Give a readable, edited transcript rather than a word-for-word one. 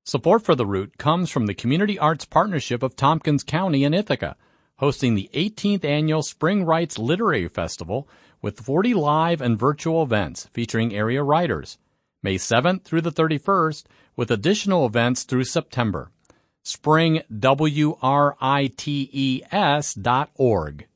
Support for The Root comes from the Community Arts Partnership of Tompkins County in Ithaca, hosting the 18th Annual Spring Writes Literary Festival with 40 live and virtual events featuring area writers, May 7th through the 31st, with additional events through September. springwrites.org.